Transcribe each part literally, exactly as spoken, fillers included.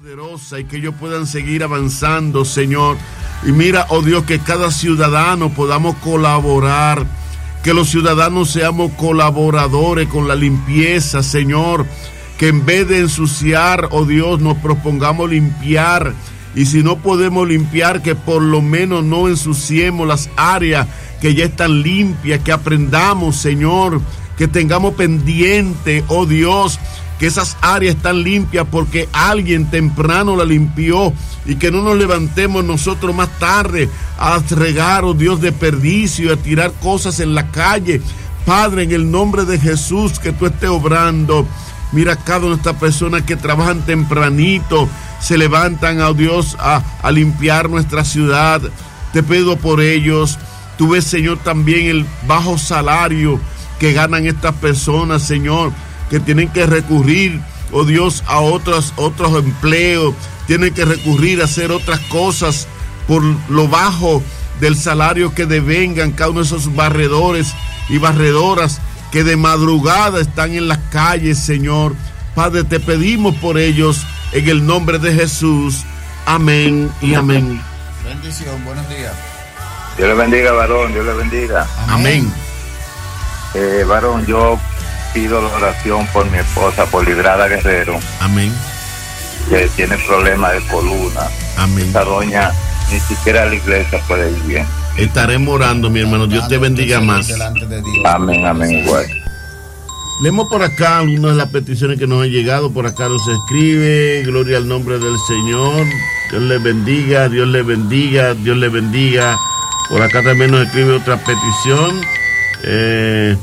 poderosa y que ellos puedan seguir avanzando, Señor. Y mira, oh Dios, que cada ciudadano podamos colaborar, que los ciudadanos seamos colaboradores con la limpieza, Señor, que en vez de ensuciar, oh Dios, nos propongamos limpiar, y si no podemos limpiar, que por lo menos no ensuciemos las áreas que ya están limpias, que aprendamos, Señor, que tengamos pendiente, oh Dios, que esas áreas están limpias porque alguien temprano la limpió, y que no nos levantemos nosotros más tarde a regar, oh Dios, desperdicio, a tirar cosas en la calle. Padre, en el nombre de Jesús, que tú estés obrando. Mira cada una de estas personas que trabajan tempranito, se levantan, oh Dios, a, a limpiar nuestra ciudad. Te pido por ellos. Tú ves, Señor, también el bajo salario que ganan estas personas, Señor, que tienen que recurrir, oh Dios, a otros, otros empleos, tienen que recurrir a hacer otras cosas por lo bajo del salario que devengan cada uno de esos barredores y barredoras que de madrugada están en las calles, Señor. Padre, te pedimos por ellos en el nombre de Jesús. Amén y amén. Bendición, buenos días. Dios le bendiga, varón, Dios le bendiga. Amén. Eh, varón, yo pido la oración por mi esposa, por Librada Guerrero. Amén. Que tiene problemas de columna. Amén. Esa doña ni siquiera a la iglesia puede ir bien. Estaremos orando, mi hermano. Dios te bendiga más. Amén, amén, igual. Leemos por acá algunas de las peticiones que nos han llegado. Por acá nos escribe: gloria al nombre del Señor. Dios le bendiga, Dios le bendiga, Dios le bendiga. Por acá también nos escribe otra petición. Eh,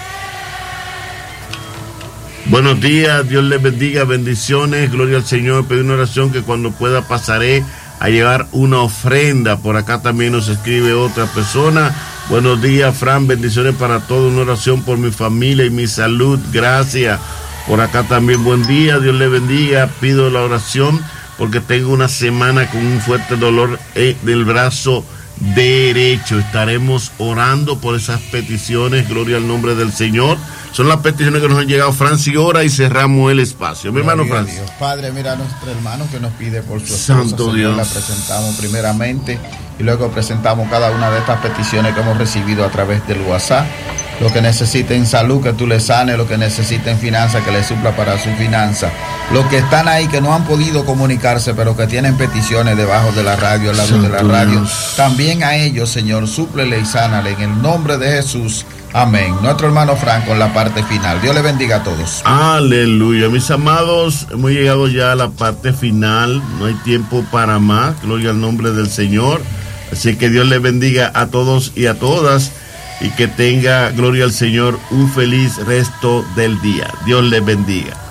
buenos días, Dios les bendiga, bendiciones, gloria al Señor. Pedí una oración que cuando pueda pasaré a llevar una ofrenda. Por acá también nos escribe otra persona: buenos días, Fran, bendiciones para todos, una oración por mi familia y mi salud, gracias. Por acá también: buen día, Dios le bendiga, pido la oración porque tengo una semana con un fuerte dolor del brazo derecho. Estaremos orando por esas peticiones, gloria al nombre del Señor. Son las peticiones que nos han llegado. Francis, ora y cerramos el espacio. Mi hermano Francis. Padre, mira a nuestro hermano que nos pide por su esposa. Santo Dios. La presentamos primeramente y luego presentamos cada una de estas peticiones que hemos recibido a través del WhatsApp. Lo que necesiten salud, que tú le sanes. Lo que necesiten finanzas, que le supla para su finanza. Los que están ahí, que no han podido comunicarse, pero que tienen peticiones debajo de la radio, al lado Santo de la radio. Dios. También a ellos, Señor, súplele y sánale en el nombre de Jesús. Amén. Nuestro hermano Franco en la parte final. Dios le bendiga a todos. Aleluya. Mis amados, hemos llegado ya a la parte final. No hay tiempo para más. Gloria al nombre del Señor. Así que Dios les bendiga a todos y a todas. Y que tenga, gloria al Señor, un feliz resto del día. Dios les bendiga.